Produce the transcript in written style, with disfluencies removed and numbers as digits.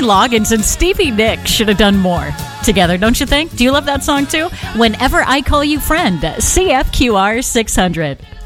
Loggins and Stevie Nicks should have done more together, don't you think? Do you love that song too? Whenever I Call You Friend, CFQR 600.